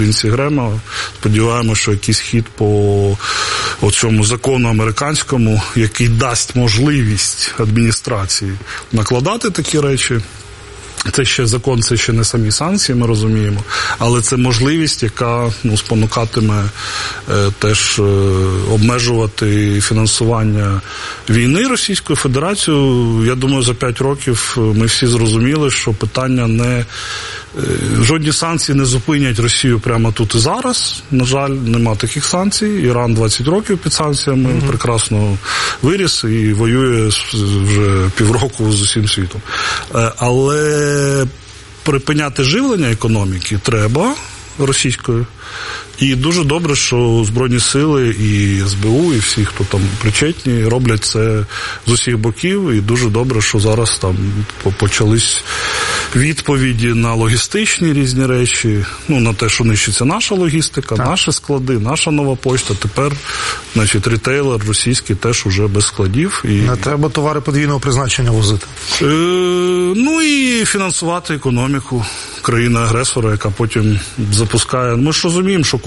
Лінсі Грема. Сподіваємося, що якийсь хід по цьому закону американському, який дасть можливість адміністрації накладати такі речі. Це ще закон, це ще не самі санкції, ми розуміємо, але це можливість, яка спонукатиме теж обмежувати фінансування війни Російською Федерацією. Я думаю, за 5 років ми всі зрозуміли, що питання не... Жодні санкції не зупинять Росію прямо тут і зараз. На жаль, нема таких санкцій. Іран 20 років під санкціями прекрасно виріс і воює вже півроку з усім світом. Але припиняти живлення економіки треба російською. І дуже добре, що Збройні сили і СБУ, і всі, хто там причетні, роблять це з усіх боків. І дуже добре, що зараз там почались відповіді на логістичні різні речі, на те, що нищиться наша логістика, наші склади, наша нова пошта. Тепер, рітейлер російський теж уже без складів. І... Не треба товари подвійного призначення возити. І фінансувати економіку країни-агресора, яка потім запускає. Ми ж розуміємо, що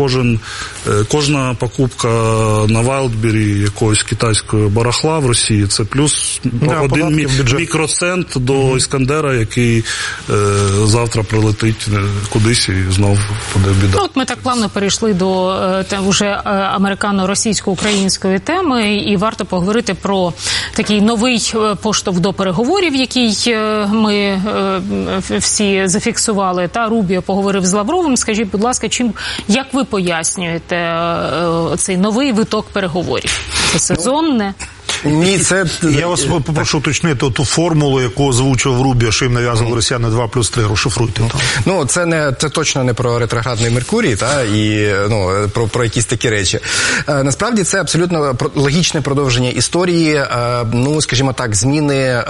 кожна покупка на Вайлдбері якогось китайського барахла в Росії, це плюс один мікроцент до Іскандера, який завтра прилетить кудись і знов буде біда. От ми так плавно перейшли до вже американо-російсько-української теми, і варто поговорити про такий новий поштовх до переговорів, який ми всі зафіксували. Рубіо поговорив з Лавровим. Скажіть, будь ласка, як ви пояснюєте цей новий виток переговорів? Це сезонне? Ні, це... Я вас попрошу уточнити ту формулу, яку озвучив Рубіо, що їм нав'язали росіяни 2+3. Розшифруйте там. Це точно не про ретроградний Меркурій, і про якісь такі речі. Насправді це абсолютно логічне продовження історії, скажімо так, зміни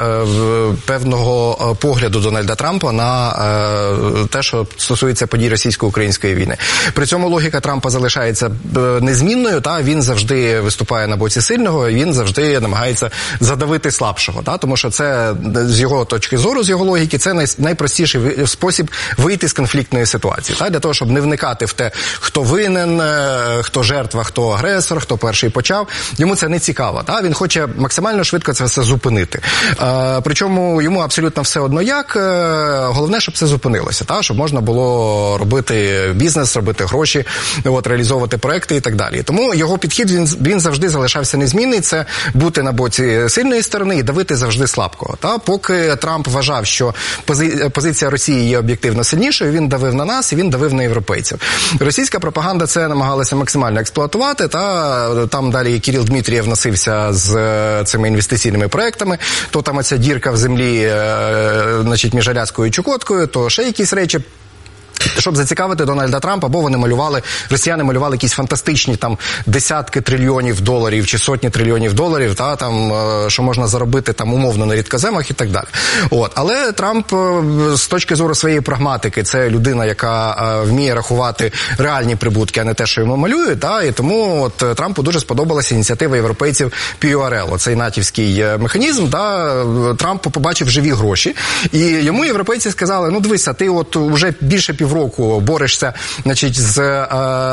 певного погляду Дональда Трампа на те, що стосується подій російсько-української війни. При цьому логіка Трампа залишається незмінною, він завжди виступає на боці сильного, і він завжди намагається задавити слабшого, тому що це, з його точки зору, з його логіки, це найпростіший спосіб вийти з конфліктної ситуації, для того, щоб не вникати в те, хто винен, хто жертва, хто агресор, хто перший почав. Йому це не цікаво, він хоче максимально швидко це все зупинити. Причому йому абсолютно все одно як, головне, щоб це зупинилося, щоб можна було робити бізнес, робити гроші, реалізовувати проекти і так далі. Тому його підхід, він завжди залишався незмінний, це бути на боці сильної сторони і давити завжди слабкого. Поки Трамп вважав, що позиція Росії є об'єктивно сильнішою, він давив на нас і він давив на європейців. Російська пропаганда це намагалася максимально експлуатувати, там далі Кирил Дмитрієв носився з цими інвестиційними проектами, то там оця дірка в землі, між Аляскою і Чукоткою, то ще якісь речі. Щоб зацікавити Дональда Трампа, бо росіяни малювали якісь фантастичні десятки трильйонів доларів чи сотні трильйонів доларів, що можна заробити умовно на рідкоземах і так далі. Але Трамп з точки зору своєї прагматики, це людина, яка вміє рахувати реальні прибутки, а не те, що йому малюють, і тому Трампу дуже сподобалася ініціатива європейців PURL, цей натівський механізм, Трамп побачив живі гроші, і йому європейці сказали, дивися, ти вже більше півроку борешся, з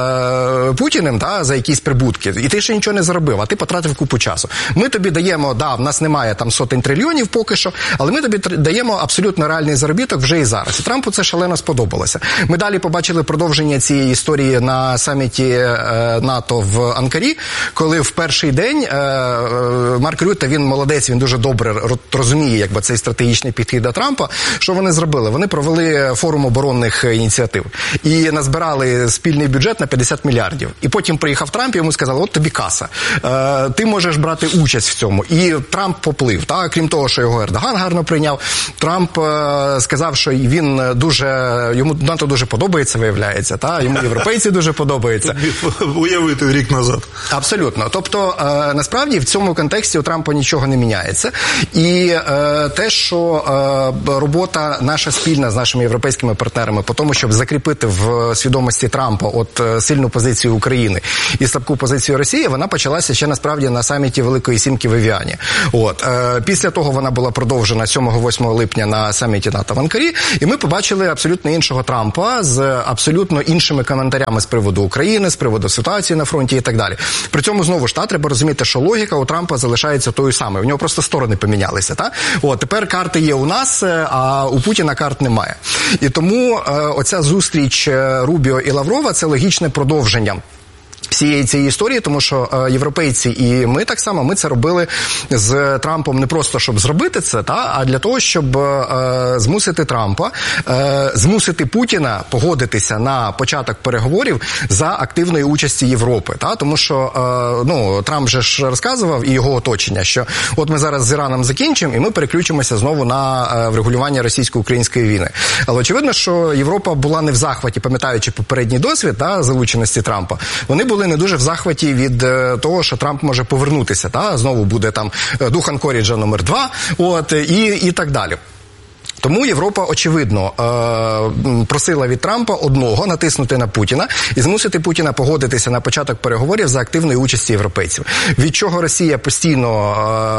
Путіним, за якісь прибутки, і ти ще нічого не заробив, а ти потратив купу часу. Ми тобі даємо, в нас немає сотень трильйонів поки що, але ми тобі даємо абсолютно реальний заробіток вже і зараз. І Трампу це шалено сподобалося. Ми далі побачили продовження цієї історії на саміті НАТО в Анкарі, коли в перший день Марк Рютте, він молодець, він дуже добре розуміє, цей стратегічний підхід до Трампа. Що вони зробили? Вони провели форум оборонних ініціатив. І назбирали спільний бюджет на 50 мільярдів. І потім приїхав Трамп, і йому сказали, от тобі каса. Ти можеш брати участь в цьому. І Трамп поплив. Крім того, що його Ердоган гарно прийняв, Трамп сказав, що йому НАТО дуже подобається, виявляється. Йому європейці дуже подобається. Уявити рік назад. Абсолютно. Тобто, насправді, в цьому контексті у Трампа нічого не міняється. І те, що робота наша спільна з нашими європейськими партнерами по тому, щоб закріпити в свідомості Трампа от сильну позицію України і слабку позицію Росії, вона почалася ще насправді на саміті Великої Сімки в Евіані. Після того вона була продовжена 7-8 липня на саміті НАТО в Анкарі, і ми побачили абсолютно іншого Трампа з абсолютно іншими коментарями з приводу України, з приводу ситуації на фронті і так далі. При цьому, знову ж, треба розуміти, що логіка у Трампа залишається тою самою. У нього просто сторони помінялися. Тепер карти є у нас, а у Путіна карт немає. І тому оця зустріч Рубіо і Лаврова – це логічне продовження всієї цієї історії, тому що європейці і ми так само, ми це робили з Трампом не просто, щоб зробити це, а для того, щоб змусити Трампа, змусити Путіна погодитися на початок переговорів за активної участі Європи. Тому що Трамп же ж розказував і його оточення, що от ми зараз з Іраном закінчимо і ми переключимося знову на врегулювання російсько-української війни. Але очевидно, що Європа була не в захваті, пам'ятаючи попередній досвід залученості Трампа. Вони були не дуже в захваті від того, що Трамп може повернутися, знову буде там дух Анкоріджа номер 2, і так далі. Тому Європа, очевидно, просила від Трампа одного натиснути на Путіна і змусити Путіна погодитися на початок переговорів за активної участі європейців. Від чого Росія постійно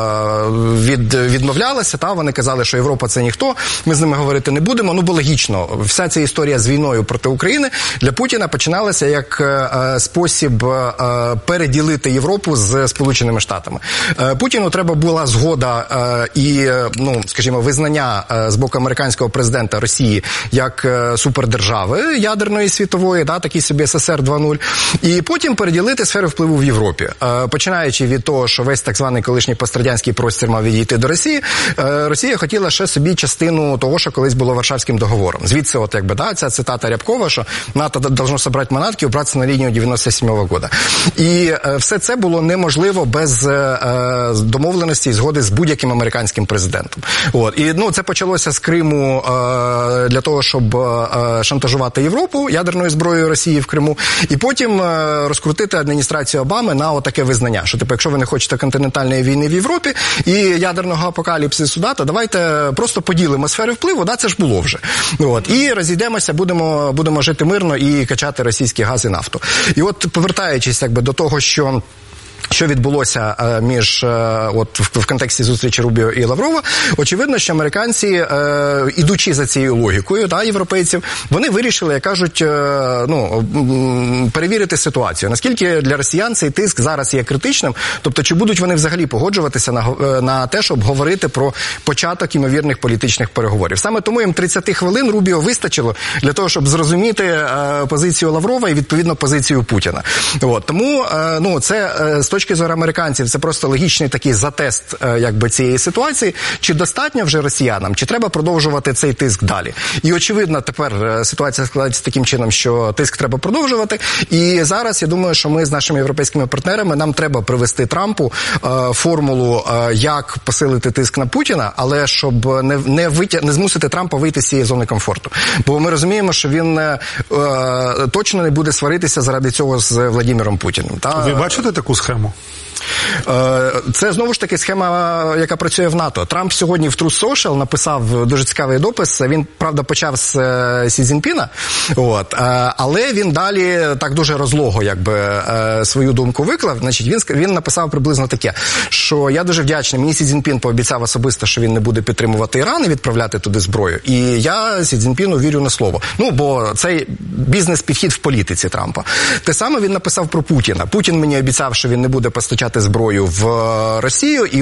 відмовлялася, вони казали, що Європа – це ніхто, ми з ними говорити не будемо. Бо логічно, вся ця історія з війною проти України для Путіна починалася як спосіб переділити Європу з Сполученими Штатами. Путіну треба була згода і, скажімо, визнання з боку американського президента Росії як супердержави ядерної світової, такий собі СССР 2.0, і потім переділити сфери впливу в Європі. Починаючи від того, що весь так званий колишній пострадянський простір мав відійти до Росії, Росія хотіла ще собі частину того, що колись було Варшавським договором. Звідси ця цитата Рябкова, що НАТО должно собрати манатки і убратися на лінію 97-го года. І все це було неможливо без домовленості і згоди з будь-яким американським президентом. І це почалося з Криму для того, щоб шантажувати Європу ядерною зброєю Росії в Криму, і потім розкрутити адміністрацію Обами на таке визнання, що якщо ви не хочете континентальної війни в Європі і ядерного апокаліпсису, то давайте просто поділимо сфери впливу, це ж було вже. І розійдемося, будемо жити мирно і качати російський газ і нафту. І повертаючись до того, що відбулося в контексті зустрічі Рубіо і Лаврова, очевидно, що американці, ідучи за цією логікою, європейців, вони вирішили, як кажуть, перевірити ситуацію. Наскільки для росіян цей тиск зараз є критичним, тобто чи будуть вони взагалі погоджуватися на те, щоб говорити про початок ймовірних політичних переговорів. Саме тому їм 30 хвилин Рубіо вистачило для того, щоб зрозуміти позицію Лаврова і, відповідно, позицію Путіна. Тому, це з точки зору американців, це просто логічний такий затест цієї ситуації. Чи достатньо вже росіянам, чи треба продовжувати цей тиск далі? І, очевидно, тепер ситуація складається таким чином, що тиск треба продовжувати. І зараз, я думаю, що ми з нашими європейськими партнерами, нам треба привести Трампу формулу, як посилити тиск на Путіна, але щоб не змусити Трампа вийти з цієї зони комфорту. Бо ми розуміємо, що він точно не буде сваритися заради цього з Владимиром Путіним. Ви бачите таку схему? Це, знову ж таки, схема, яка працює в НАТО. Трамп сьогодні в Truth Social написав дуже цікавий допис. Він, правда, почав з Сі Цзіньпіна, але він далі так дуже розлого свою думку виклав. Значить, він написав приблизно таке, що я дуже вдячний. Мені Сі Цзіньпін пообіцяв особисто, що він не буде підтримувати Іран і відправляти туди зброю. І я Сі Цзіньпіну вірю на слово. Бо це бізнес-підхід в політиці Трампа. Те саме він написав про Путіна. Путін мені обіцяв, що він не буде постачати зброю в Росію, і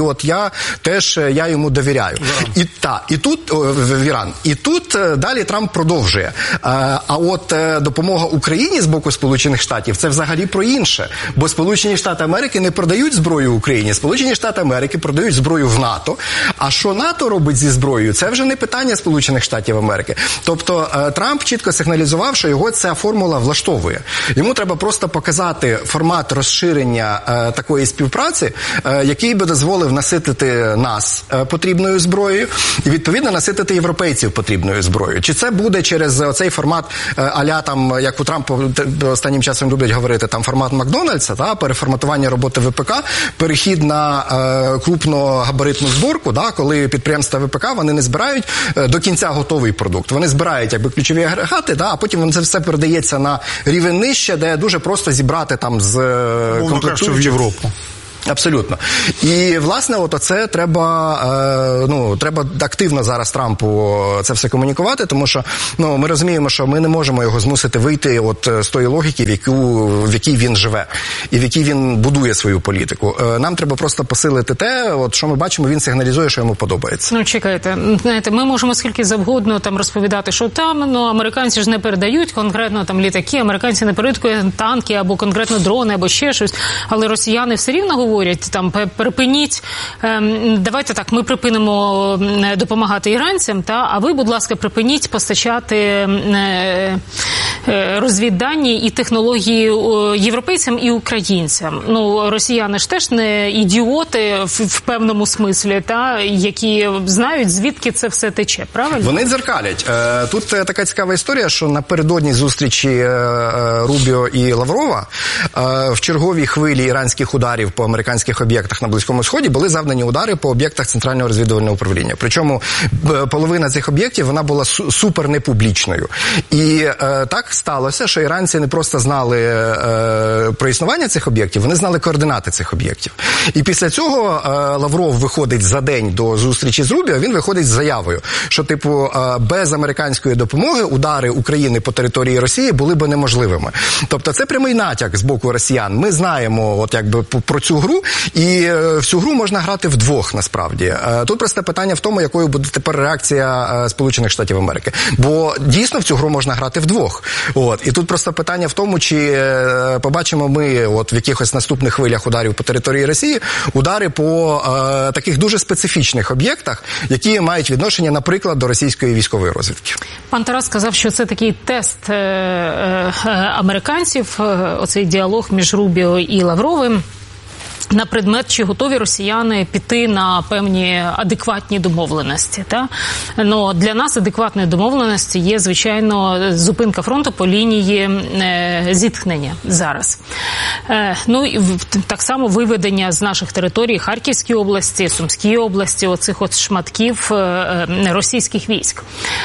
я йому довіряю. І тут в Іран. І тут далі Трамп продовжує. А допомога Україні з боку Сполучених Штатів – це взагалі про інше. Бо Сполучені Штати Америки не продають зброю Україні. Сполучені Штати Америки продають зброю в НАТО. А що НАТО робить зі зброєю – це вже не питання Сполучених Штатів Америки. Тобто Трамп чітко сигналізував, що його ця формула влаштовує. Йому треба просто показати формат розширення такої співпраці співпраці, який би дозволив наситити нас потрібною зброєю і, відповідно, наситити європейців потрібною зброєю. Чи це буде через цей формат а-ля, там, як у Трампа останнім часом люблять говорити, там формат Макдональдса, та, переформатування роботи ВПК, перехід на крупногабаритну зборку, да, коли підприємства ВПК, вони не збирають до кінця готовий продукт. Вони збирають якби ключові агрегати, да, а потім це все передається на рівень нижче, де дуже просто зібрати там з комплектуючих в Європу. Абсолютно. І, власне, от оце треба, треба активно зараз Трампу це все комунікувати, тому що, ми розуміємо, що ми не можемо його змусити вийти от з тої логіки, в якій він живе, і в якій він будує свою політику. Нам треба просто посилити те, от що ми бачимо, він сигналізує, що йому подобається. Чекайте, знаєте, ми можемо скільки завгодно там розповідати, що там, американці ж не передають конкретно там літаки, американці не передають танки або конкретно дрони, або ще щось, але росіяни все рівно говорять, там, припиніть, давайте так, ми припинимо допомагати іранцям, а ви, будь ласка, припиніть постачати розвіддані і технології європейцям і українцям. Росіяни ж теж не ідіоти в певному смислі, які знають, звідки це все тече, правильно? Вони дзеркалять. Тут така цікава історія, що напередодні зустрічі Рубіо і Лаврова в черговій хвилі іранських ударів по американських об'єктах на Близькому Сході були завдані удари по об'єктах Центрального розвідувального управління. Причому половина цих об'єктів, вона була супер непублічною. І так сталося, що іранці не просто знали про існування цих об'єктів, вони знали координати цих об'єктів. І після цього Лавров виходить за день до зустрічі з Рубіо, він виходить з заявою, що, без американської допомоги удари України по території Росії були би неможливими. Тобто це прямий натяк з боку росіян. Ми знаємо про цю гру, і в цю гру можна грати вдвох, насправді. Тут просто питання в тому, якою буде тепер реакція Сполучених Штатів Америки. Бо дійсно в цю гру можна грати вдвох. І тут просто питання в тому, чи побачимо ми в якихось наступних хвилях ударів по території Росії, удари по таких дуже специфічних об'єктах, які мають відношення, наприклад, до російської військової розвідки. Пан Тарас сказав, що це такий тест американців, оцей діалог між Рубіо і Лавровим, на предмет, чи готові росіяни піти на певні адекватні домовленості. Для нас адекватні домовленості є, звичайно, зупинка фронту по лінії зіткнення зараз. І так само виведення з наших територій Харківській області, Сумській області, оцих шматків російських військ.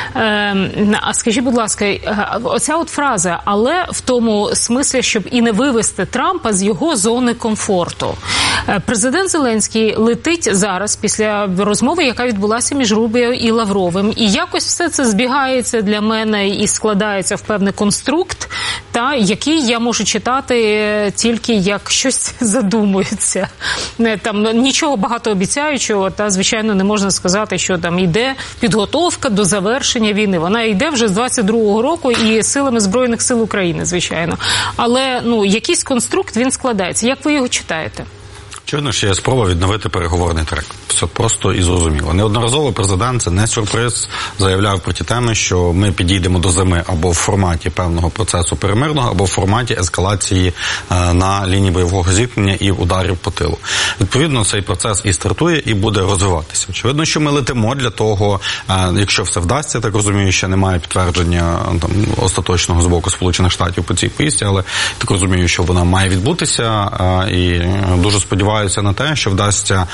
А скажіть, будь ласка, оця фраза, але в тому смислі, щоб і не вивести Трампа з його зони комфорту. Президент Зеленський летить зараз після розмови, яка відбулася між Рубіо і Лавровим. І якось все це збігається для мене і складається в певний конструкт, який я можу читати тільки як щось задумується. Там нічого багатообіцяючого, звичайно, не можна сказати, що там йде підготовка до завершення війни. Вона йде вже з 22-го року і силами Збройних сил України, звичайно. Але, якийсь конструкт, він складається. Як ви його читаєте? Очевидно, що є спроба відновити переговорний трек. Все просто і зрозуміло. Неодноразово президент, це не сюрприз, заявляв про ті теми, що ми підійдемо до зими або в форматі певного процесу перемирного, або в форматі ескалації на лінії бойового зіткнення і ударів по тилу. Відповідно, цей процес і стартує, і буде розвиватися. Очевидно, що ми летимо для того, якщо все вдасться, так розумію, ще немає підтвердження остаточного з боку Сполучених Штатів по цій поїздці, але так розумію, що вона має відбутися, і дуже сподіваюся на те, що вдасться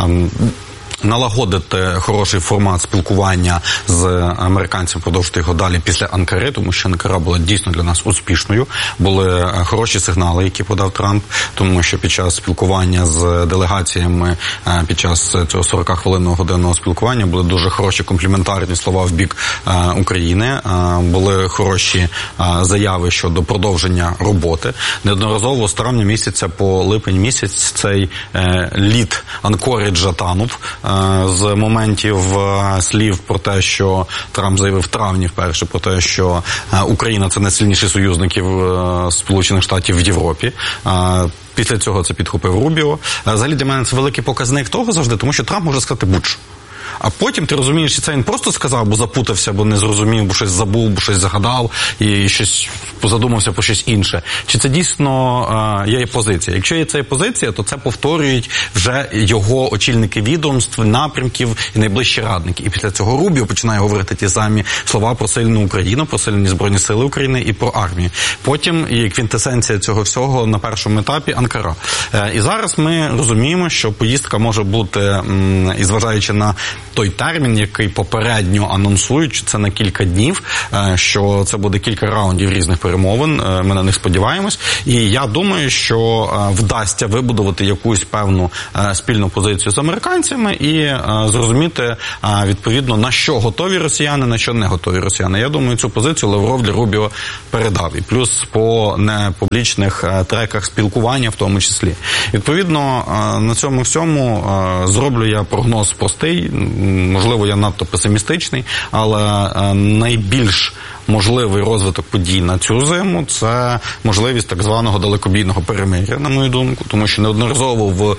налагодити хороший формат спілкування з американцями, продовжити його далі після Анкари, тому що Анкара була дійсно для нас успішною. Були хороші сигнали, які подав Трамп, тому що під час спілкування з делегаціями, під час цього 40-хвилинного годинного спілкування були дуже хороші компліментарні слова в бік України, були хороші заяви щодо продовження роботи. Неодноразово з травня місяця по липень місяць цей лід Анкориджа танув. З моментів слів про те, що Трамп заявив в травні вперше про те, що Україна – це найсильніший союзників Сполучених Штатів в Європі. Після цього це підхопив Рубіо. Взагалі для мене це великий показник того завжди, тому що Трамп може сказати будь-що. А потім ти розумієш, що це він просто сказав, бо запутався, бо не зрозумів, бо щось забув, бо щось загадав і щось задумався про щось інше. Чи це дійсно є позиція? Якщо є ця позиція, то це повторюють вже його очільники відомств, напрямків і найближчі радники. І після цього Рубіо починає говорити ті самі слова про сильну Україну, про сильні Збройні Сили України і про армію. Потім і квінтесенція цього всього на першому етапі Анкара. І зараз ми розуміємо, що поїздка може бути, і зважаючи на той термін, який попередньо анонсують, що це на кілька днів, що це буде кілька раундів різних перемовин, ми на них сподіваємось. І я думаю, що вдасться вибудувати якусь певну спільну позицію з американцями і зрозуміти, відповідно, на що готові росіяни, на що не готові росіяни. Я думаю, цю позицію Лавров для Рубіо передав. І плюс по непублічних треках спілкування в тому числі. Відповідно, на цьому всьому зроблю я прогноз простий, можливо, я надто песимістичний, але найбільш можливий розвиток подій на цю зиму – це можливість так званого далекобійного перемир'я, на мою думку, тому що неодноразово в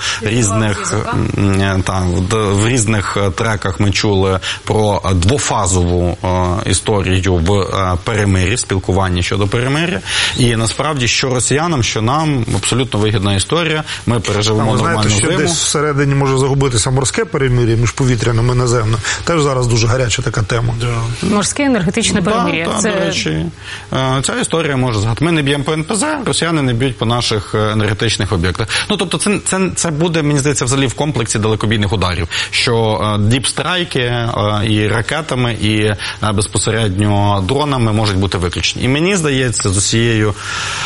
різних треках ми чули про двофазову історію в перемир'ї, спілкуванні щодо перемир'я, і насправді що росіянам, що нам абсолютно вигідна історія, ми переживемо нормальну зиму. Що десь всередині може загубитися морське перемир'я між повітряним і наземним. Теж зараз дуже гаряча така тема. Морське енергетичне перемир'я. До речі, ця історія може згадати. Ми не б'ємо по НПЗ, росіяни не б'ють по наших енергетичних об'єктах. Ну, тобто, це буде, мені здається, взагалі в комплексі далекобійних ударів, що діпстрайки і ракетами, і безпосередньо дронами можуть бути виключені. І мені здається, з усією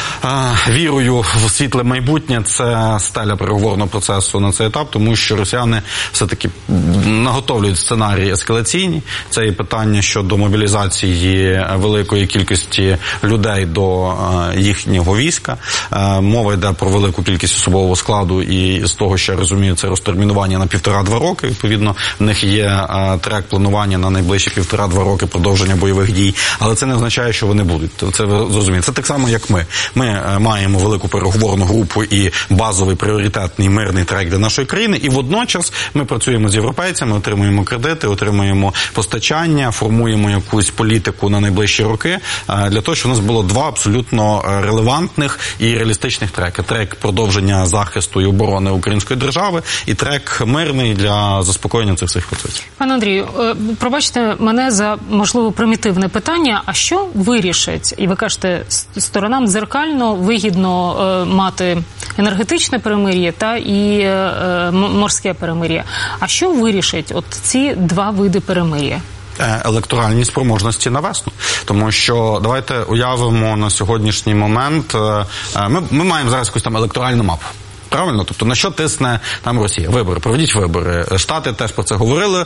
вірою в світле майбутнє, це стеля переговорного процесу на цей етап, тому що росіяни все-таки наготовлюють сценарії ескалаційні. Це і питання щодо мобілізації великої кількості людей до їхнього війська. Мова йде про велику кількість особового складу, і з того, що я розумію, це розтермінування на 1,5-2 роки. Відповідно, в них є трек планування на найближчі 1,5-2 роки продовження бойових дій. Але це не означає, що вони будуть. Це ви зрозумієте. Це так само, як ми. Ми маємо велику переговорну групу і базовий пріоритетний мирний трек для нашої країни, і водночас ми працюємо з європейцями, отримуємо кредити, отримуємо постачання, формуємо якусь політику на найближчі роки, для того, щоб у нас було два абсолютно релевантних і реалістичних треки. Трек продовження захисту і оборони української держави і трек мирний для заспокоєння цих всіх процесів. Пане Андрію, пробачте мене за, можливо, примітивне питання. А що вирішить, і ви кажете, сторонам дзеркально вигідно мати енергетичне перемир'я та і морське перемир'я. А що вирішить от ці два види перемир'я? Електоральні спроможності на весну. Тому що, давайте уявимо на сьогоднішній момент, ми маємо зараз якусь там електоральну мапу. Правильно? Тобто, на що тисне там Росія? Вибори. Проведіть вибори. Штати теж про це говорили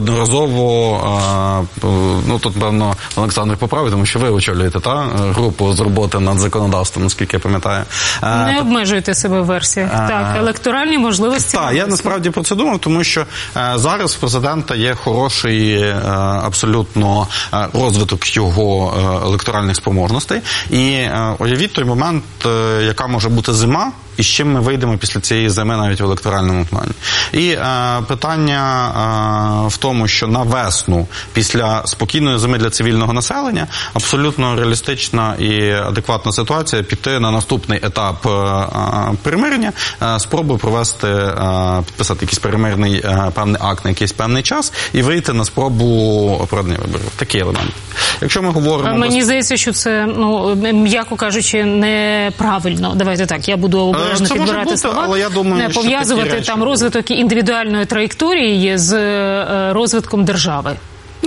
неодноразово. Ну, тут, певно, Олександр поправить, тому що ви очолюєте групу з роботи над законодавством, наскільки я пам'ятаю. Не обмежуйте себе в версіях. Так, електоральні можливості. Так, я насправді про це думав, тому що зараз в президента є хороший абсолютно розвиток його електоральних спроможностей. І уявіть той момент, яка може бути зима, і з чим ми вийдемо після цієї зими навіть в електоральному плані. І питання в тому, що на весну, після спокійної зими для цивільного населення, абсолютно реалістична і адекватна ситуація піти на наступний етап перемирення, спробу провести, підписати якийсь перемирний певний акт на якийсь певний час і вийти на спробу проведення виборів. Такий елемент. Якщо ми говоримо... Мені здається, що це, м'яко кажучи, неправильно. Давайте так, я буду обережно підбирати слова, але я думаю, пов'язувати там розвиток індивідуальної траєкторії з розвитком держави.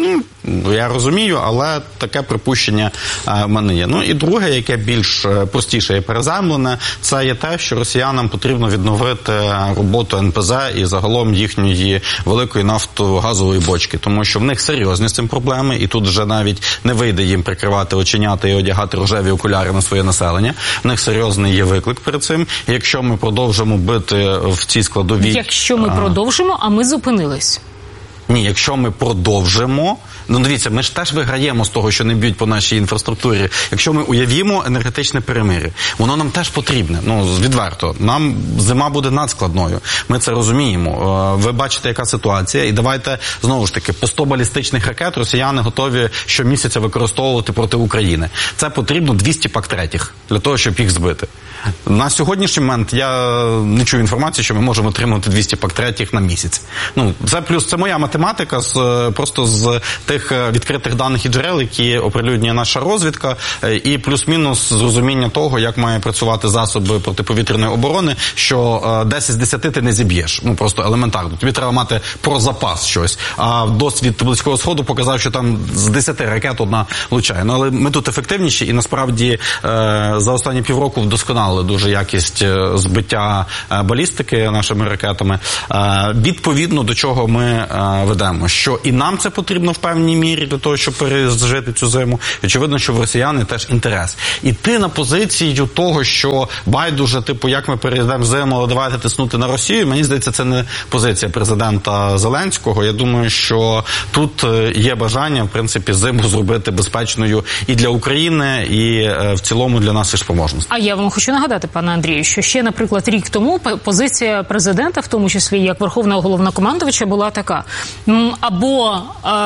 Я розумію, але таке припущення в мене є. Ну і друге, яке більш простіше і переземлене, це є те, що росіянам потрібно відновити роботу НПЗ і загалом їхньої великої нафтогазової бочки, тому що в них серйозні з цим проблеми, і тут вже навіть не вийде їм прикривати оченята і одягати рожеві окуляри на своє населення. В них серйозний є виклик перед цим. І якщо ми продовжимо бити в цій складовій... Якщо ми продовжимо, а ми зупинились. Ні, якщо ми продовжимо, ну дивіться, ми ж теж виграємо з того, що не б'ють по нашій інфраструктурі. Якщо ми уявімо енергетичне перемир'я, воно нам теж потрібне, ну відверто. Нам зима буде надскладною, ми це розуміємо. Ви бачите, яка ситуація, і давайте, знову ж таки, по 100 балістичних ракет росіяни готові щомісяця використовувати проти України. Це потрібно 200 ПАК-3 для того, щоб їх збити. На сьогоднішній момент я не чую інформації, що ми можемо отримати 200 ПАК-3 на місяць. Ну, це плюс, це моя математика просто з тих відкритих даних і джерел, які оприлюднює наша розвідка, і плюс-мінус зрозуміння того, як має працювати засоби протиповітряної оборони, що 10 з 10 ти не зіб'єш. Ну, просто елементарно. Тобі треба мати про запас щось. А досвід Близького Сходу показав, що там з 10 ракет одна влучає. Ну, але ми тут ефективніші, і насправді за останні півроку вдосконалили дуже якість збиття балістики нашими ракетами. Відповідно до чого ми ведемо, що і нам це потрібно в певній мірі для того, щоб пережити цю зиму. І очевидно, що в росіяни теж інтерес. Іти на позицію того, що байдуже, типу, як ми перейдемо зиму, але давайте тиснути на Росію, мені здається, це не позиція президента Зеленського. Я думаю, що тут є бажання, в принципі, зиму зробити безпечною і для України, і в цілому для нашої спроможності. А я вам хочу нагадати, пане Андрію, що ще, наприклад, рік тому позиція президента, в тому числі як Верховного Головнокомандувача, була така: або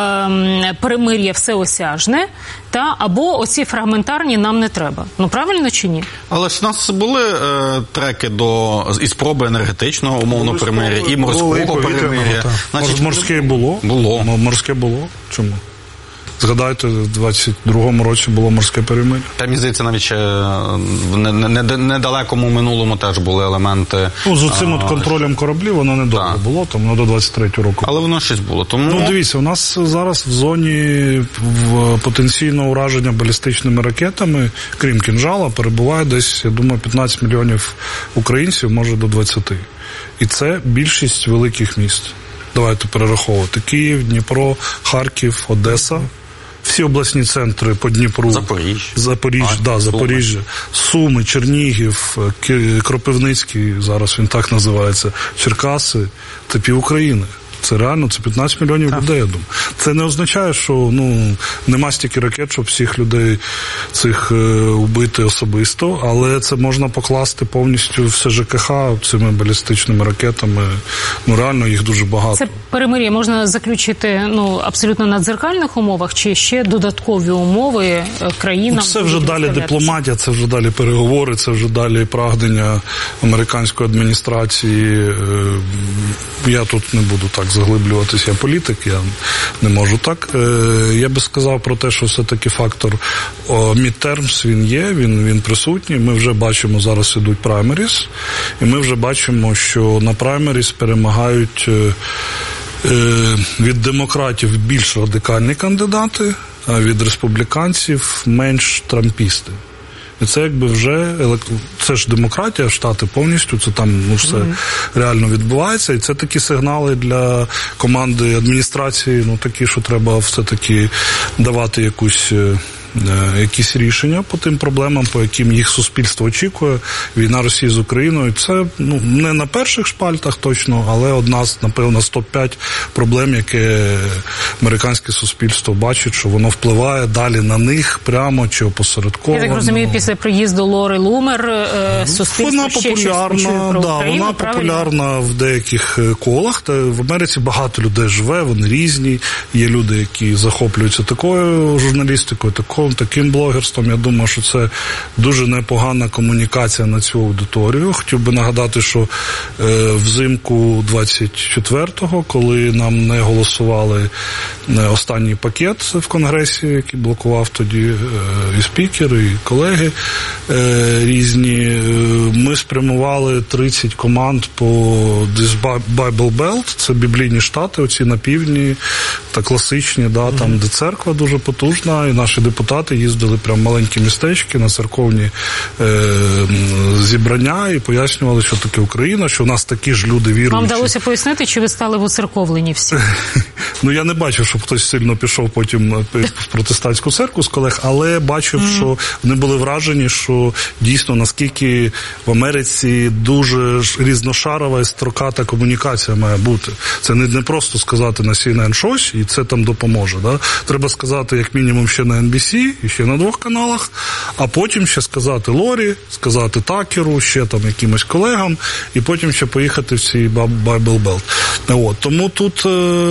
перемир'я всеосяжне, або оці фрагментарні нам не треба. Ну, правильно чи ні? Але ж у нас були треки і спроби енергетичного умовного перемир'я, і морського перемир'я. Морське було? Було. Морське було? Чому? Згадайте, в 22-му році було морське перемир'я. Та, мені здається, навіть ще в недалекому минулому теж були елементи. Ну, з цим контролем кораблів воно недовго було, там, до 23-го року. Але воно щось було. Тому... Ну, дивіться, у нас зараз в зоні потенційного ураження балістичними ракетами, крім «Кінжала», перебуває десь, я думаю, 15 мільйонів українців, може до 20. І це більшість великих міст. Давайте перераховувати. Київ, Дніпро, Харків, Одеса. Всі обласні центри по Дніпру. Запоріжжя. Суми, Чернігів, Кропивницький, зараз він так називається, Черкаси. Це пів України. Це реально, це 15 мільйонів людей, я думаю. Це не означає, що нема стільки ракет, щоб всіх людей цих вбити особисто, але це можна покласти повністю все ЖКХ цими балістичними ракетами. Ну, реально їх дуже багато. Це перемир'я можна заключити абсолютно на дзеркальних умовах, чи ще додаткові умови країнам? Це вже далі дипломатія, це вже далі переговори, це вже далі прагнення американської адміністрації. Я тут не буду так заглиблюватися, я політик, я не можу так. Я би сказав про те, що все-таки фактор midterms, він є, він присутній. Ми вже бачимо, зараз ідуть праймеріс, і ми вже бачимо, що на праймеріс перемагають від демократів більш радикальні кандидати, а від республіканців менш трампісти. І це якби вже, це ж демократія, Штати повністю, це там все реально відбувається. І це такі сигнали для команди адміністрації, такі, що треба все-таки давати якісь рішення по тим проблемам, по яким їх суспільство очікує. Війна Росії з Україною. Це не на перших шпальтах точно, але одна з, напевно, з топ-5 проблем, яке американське суспільство бачить, що воно впливає далі на них прямо чи опосередковано. Я так розумію, після приїзду Лори Лумер суспільство вона ще щось почує про Україну, вона популярна в деяких колах. Та в Америці багато людей живе, вони різні. Є люди, які захоплюються такою журналістикою, таким блогерством. Я думаю, що це дуже непогана комунікація на цю аудиторію. Хотів би нагадати, що взимку 24-го, коли нам не голосували останній пакет в Конгресі, який блокував тоді і спікер, і колеги різні, ми спрямували 30 команд по Bible Belt, це біблійні штати, оці на півдні, та класичні, там, де церква дуже потужна, і наші депутати їздили прям маленькі містечки на церковні зібрання і пояснювали, що таке Україна, що у нас такі ж люди віруючі. Вам вдалося пояснити, чи ви стали воцерковлені всі? Я не бачив, щоб хтось сильно пішов потім в протестантську церкву з колег, але бачив, що вони були вражені, що дійсно наскільки в Америці дуже різношарова і строката комунікація має бути. Це не просто сказати на CNN щось, і це там допоможе. Да? Треба сказати, як мінімум, ще на NBC, і ще на 2 каналах, а потім ще сказати Лорі, сказати Такеру, ще там якимось колегам, і потім ще поїхати в цей Bible Belt. От. Тому тут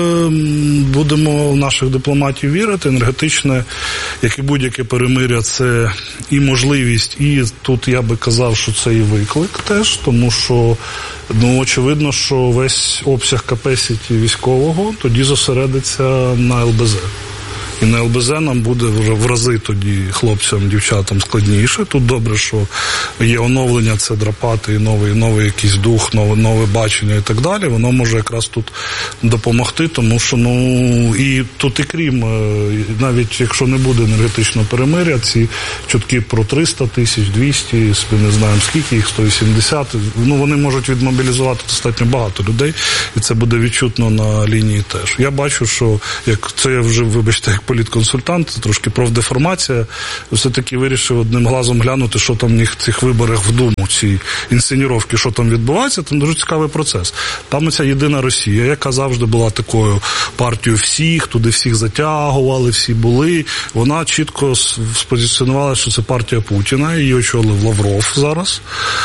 будемо в наших дипломатів вірити. Енергетичне, як і будь-яке перемир'я, це і можливість, і тут я би казав, що це і виклик теж, тому що, очевидно, що весь обсяг капесіті військового тоді зосередиться на ЛБЗ. І на ЛБЗ нам буде вже в рази тоді хлопцям, дівчатам складніше. Тут добре, що є оновлення, це драпати, і новий якийсь дух, нове бачення і так далі. Воно може якраз тут допомогти, тому що, і тут і крім, навіть якщо не буде енергетичного перемиря, ці чутки про 300 тисяч, 200, не знаємо скільки їх, 180, вони можуть відмобілізувати достатньо багато людей, і це буде відчутно на лінії теж. Я бачу, що, як це я вже, вибачте, як політконсультант, трошки профдеформація, все-таки вирішив одним глазом глянути, що там в них в цих виборах в Думу, ці інсценіровки, що там відбувається, там дуже цікавий процес. Там оця єдина Росія, яка завжди була такою партією всіх, туди всіх затягували, всі були, вона чітко спозиціонувала, що це партія Путіна, її очолив Лавров зараз,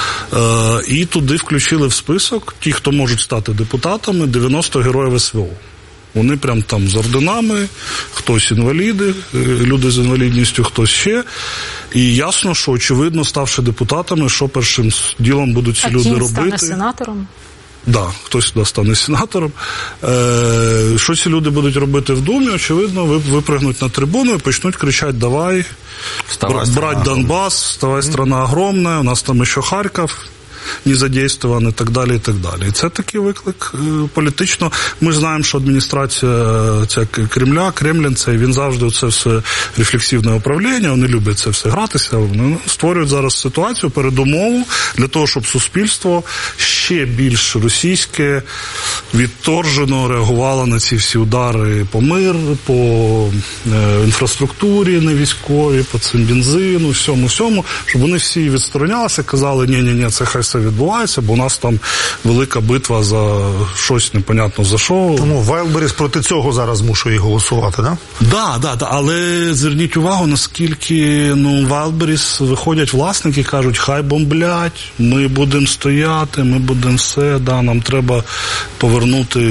і туди включили в список ті, хто можуть стати депутатами, 90 героїв СВО. Вони прям там з орденами, хтось інваліди, люди з інвалідністю, хтось ще. І ясно, що, очевидно, ставши депутатами, що першим ділом будуть ці люди робити. Стане сенатором? Да, хтось стане сенатором. Що ці люди будуть робити в Думі? Очевидно, випригнуть на трибуну і почнуть кричати: «Давай, брать Донбас, вставай, страна огромна, у нас там ще Харків не задействован» і так далі, і так далі. І це такий виклик політично. Ми ж знаємо, що адміністрація Кремля, Кремлін, він завжди це все рефлексивне управління, вони люблять це все гратися, вони створюють зараз ситуацію, передумову для того, щоб суспільство ще більш російське, відторжено реагувало на ці всі удари по миру, по інфраструктурі не військовій, по цим бензину, всьому, щоб вони всі відсторонялися, казали: ні, це хай все відбувається, бо у нас там велика битва за щось непонятно за що. Тому Вайлдберріс проти цього зараз змушує їх голосувати, да? Да, але зверніть увагу, наскільки Вайлдберріс виходять власники і кажуть: хай бомблять, ми будемо стояти, ми будемо все, нам треба повернути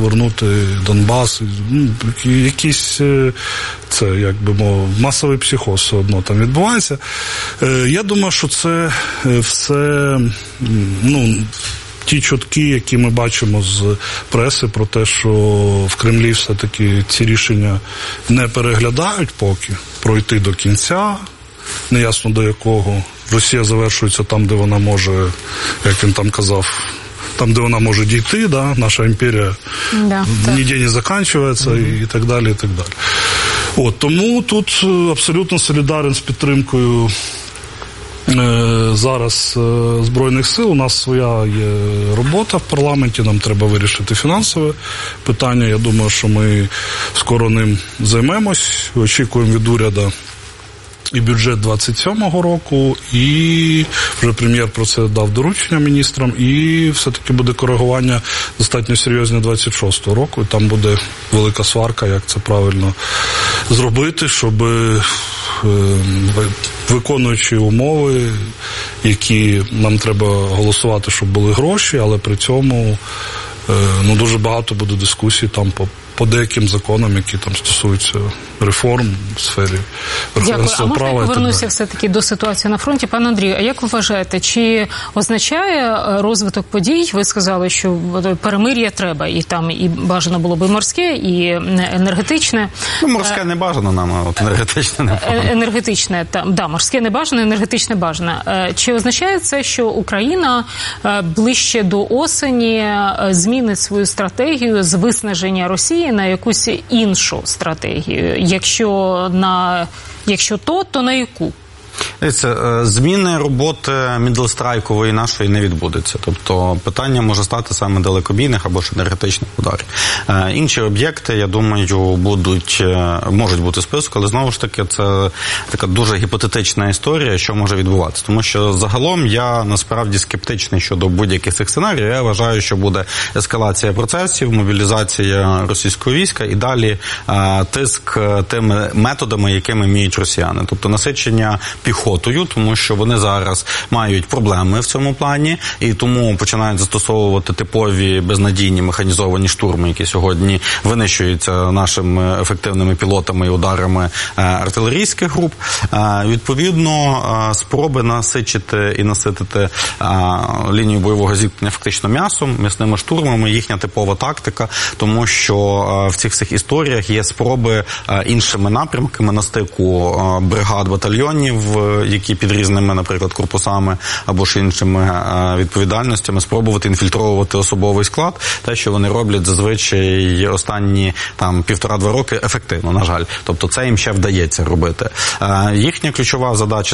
Донбас, якийсь це, як би мовив, масовий психоз все одно там відбувається. Я думаю, що це все, ті чутки, які ми бачимо з преси про те, що в Кремлі все-таки ці рішення не переглядають поки, пройти до кінця, неясно до якого. Росія завершується там, де вона може, як він там казав, там, де вона може дійти, да? Наша імперія ніде не закінчується, і так далі, і так далі. Тому тут абсолютно солідарен з підтримкою зараз Збройних сил. У нас своя є робота в парламенті, нам треба вирішити фінансове питання. Я думаю, що ми скоро ним займемось. Очікуємо від уряду і бюджет 27-го року, і вже прем'єр про це дав доручення міністрам, і все-таки буде коригування достатньо серйозне 26-го року, і там буде велика сварка, як це правильно зробити, щоб виконуючи умови, які нам треба голосувати, щоб були гроші, але при цьому дуже багато буде дискусій там по деяким законам, які там стосуються реформ в сфері верховенства права. Дякую. А можна я повернуся все-таки до ситуації на фронті? Пане Андрію, а як ви вважаєте, чи означає розвиток подій, ви сказали, що перемир'я треба, і там і бажано було би морське, і енергетичне? Морське не бажано нам, а от енергетичне не бажано. Енергетичне, морське не бажано, енергетичне бажано. Чи означає це, що Україна ближче до осені змінить свою стратегію з виснаження Росії на якусь іншу стратегію? Якщо то на яку? Зміни роботи мідлстрайкової нашої не відбудеться. Тобто питання може стати саме далекобійних або ж енергетичних ударів. Інші об'єкти, я думаю, можуть бути в списку, але знову ж таки це така дуже гіпотетична історія, що може відбуватися. Тому що загалом я насправді скептичний щодо будь-яких цих сценаріїв. Я вважаю, що буде ескалація процесів, мобілізація російського війська і далі тиск тими методами, якими вміють росіяни. Тобто насичення піхотою, тому що вони зараз мають проблеми в цьому плані, і тому починають застосовувати типові безнадійні механізовані штурми, які сьогодні винищуються нашими ефективними пілотами і ударами артилерійських груп. Відповідно, спроби насичити і наситити лінію бойового зіткнення фактично м'ясними штурмами, їхня типова тактика, тому що в цих всіх історіях є спроби іншими напрямками на стику бригад, батальйонів, які під різними, наприклад, корпусами або ж іншими відповідальностями спробувати інфільтровувати особовий склад, те, що вони роблять зазвичай останні 1,5-2 роки ефективно, на жаль. Тобто це їм ще вдається робити. Їхня ключова задача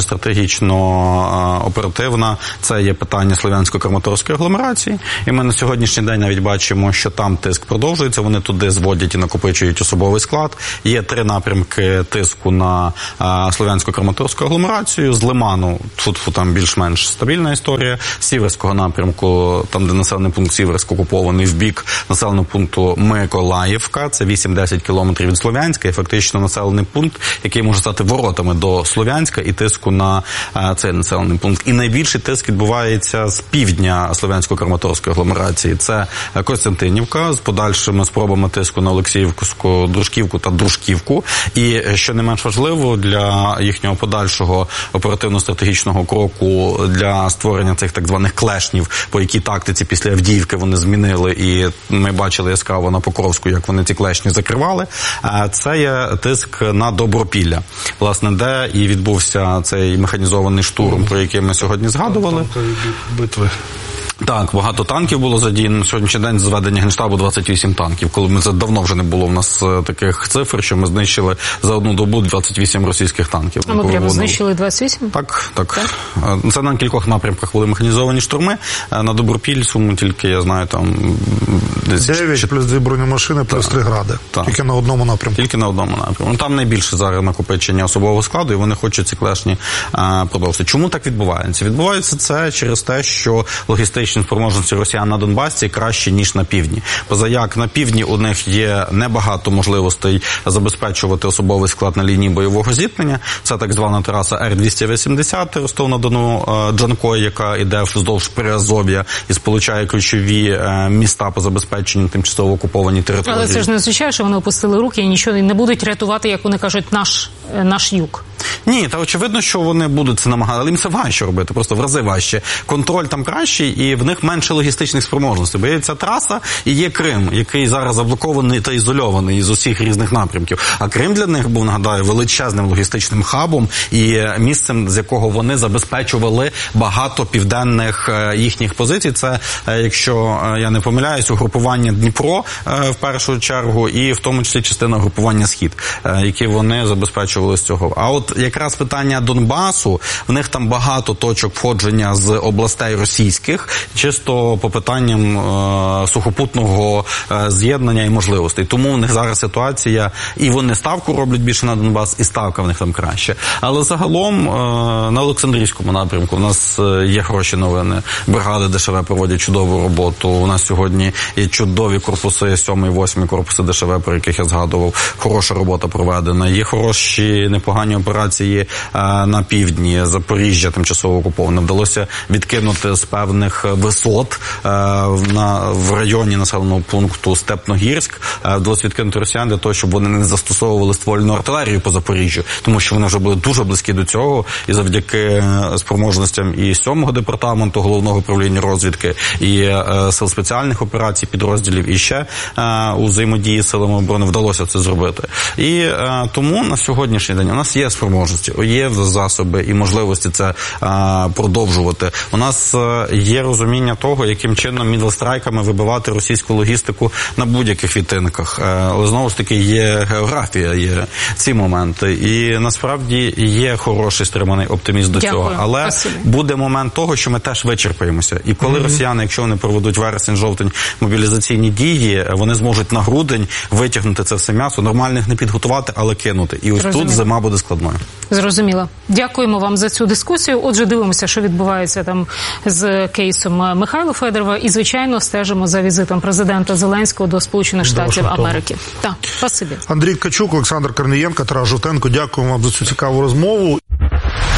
стратегічно-оперативна – це є питання Слов'янсько-Краматорської агломерації. І ми на сьогоднішній день навіть бачимо, що там тиск продовжується, вони туди зводять і накопичують особовий склад. Є 3 напрямки тиску на Слов'янсько-Краматорську агломерацію. З Лиману, там більш-менш стабільна історія. З Сіверського напрямку, там де населений пункт Сіверськ окупований, в бік населеного пункту Миколаївка, це 8-10 кілометрів від Слов'янська, і фактично населений пункт, який може стати воротами до Слов'янська і тиску на цей населений пункт. І найбільший тиск відбувається з півдня Слов'янсько-Краматорської агломерації. Це Костянтинівка з подальшими спробами тиску на Олексіївську, Дружківку та Дружківку. І, що не менш важливо, для їхнього подальшого оперативно-стратегічного кроку для створення цих так званих клешнів, по якій тактиці після Авдіївки вони змінили, і ми бачили яскраво на Покровську, як вони ці клешні закривали. Це є тиск на Добропілля, власне, де і відбувся цей механізований штурм, про який ми сьогодні згадували. Битви. Так, багато танків було задіяно. На сьогоднішній день зведення Генштабу 28 танків. Коли ми це давно вже не було в нас таких цифр, що ми знищили за одну добу 28 російських танків. А ми прямо знищили 28? Так. Це на кількох напрямках були механізовані штурми. На Добропіль суму тільки, я знаю, там... 9 плюс 2 бронемашини, плюс 3 гради. Так. Тільки на одному напрямку. Тільки на одному напрямку. Там найбільше зараз накопичення особового складу, і вони хочуть ці клешні продовжити. Чому так відбувається? Відбувається це через те, що логістичні спроможності росіян на Донбасі кращі, ніж на півдні. Позаяк на півдні у них є небагато можливостей забезпечувати особовий склад на лінії бойового зіткнення. Це так звана траса Р-280 Ростов-на-Дону, Джанкой, яка йде вздовж Приазов'я і сполучає ключові міста по забезпеченню тимчасово окупованій території. Але це ж не означає, що вони опустили руки і нічого не будуть рятувати, як вони кажуть, наш юг. Ні, та очевидно, що вони будуть це намагати, але їм це важче робити, просто в рази важче. Контроль там кращий, і в них менше логістичних спроможностей. Бо є ця траса і є Крим, який зараз заблокований та ізольований з усіх різних напрямків. А Крим для них був, нагадаю, величезним логістичним хабом і місцем, з якого вони забезпечували багато південних їхніх позицій. Це, якщо я не помиляюсь, угрупування Дніпро в першу чергу і в тому числі частина угрупування Схід, які вони забезпечували з цього. А от якраз питання Донбасу, в них там багато точок входження з областей російських, чисто по питанням сухопутного з'єднання і можливостей. Тому в них зараз ситуація, і вони ставку роблять більше на Донбас, і ставка в них там краще. Але загалом на Олександрійському напрямку у нас є хороші новини. Бригади ДШВ проводять чудову роботу. У нас сьогодні є чудові корпуси, 7-й, 8-й корпуси ДШВ, про яких я згадував. Хороша робота проведена. Є хороші, непогані операції на півдні. Запоріжжя тимчасово окуповане. Вдалося відкинути з певних висот в районі населеного пункту Степногірськ. Вдалося відкинути росіян для того, щоб вони не застосовували ствольну артилерію по Запоріжжю, тому що вони вже були дуже близькі до цього, і завдяки спроможностям і 7-го департаменту Головного управління розвідки, і сил спеціальних операцій, підрозділів, і ще у взаємодії з силами оборони вдалося це зробити. І тому на сьогоднішній день у нас є спроможності, є засоби і можливості це продовжувати. У нас є розуміння того, яким чином мідлстрайками вибивати російську логістику на будь-яких відтинках. Але знову ж таки є географія, є ці моменти. І насправді є хороший стриманий оптимізм до цього. Але буде момент того, що ми теж вичерпаємося. І коли росіяни, якщо вони проведуть вересень-жовтень мобілізаційні дії, вони зможуть на грудень витягнути це все м'ясо, нормальних не підготувати, але кинути. І ось тут зима буде складною. Зрозуміло. Дякуємо вам за цю дискусію. Отже, дивимося, що відбувається там з кейсом Михайла Федорова і, звичайно, стежимо за візитом президента Зеленського до Сполучених Штатів Америки. Так, спасибі. Андрій Ткачук, Олександр Корнієнко, Тарас Жовтенко, дякуємо вам за цю цікаву розмову.